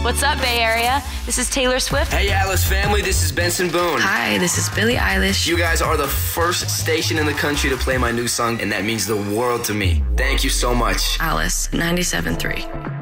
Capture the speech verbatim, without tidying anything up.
What's up, Bay Area? This is Taylor Swift. Hey, Atlas family, this is Benson Boone. Hi, this is Billie Eilish. You guys are the first station in the country to play my new song, and that means the world to me. Thank you so much. Alice, ninety-seven point three.